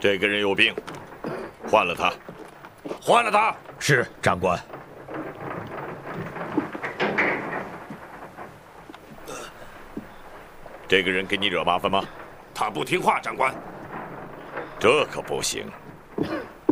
这个人有病，换了他。 换了他。 是，长官。 这个人给你惹麻烦吗？ 他不听话，长官。 这可不行。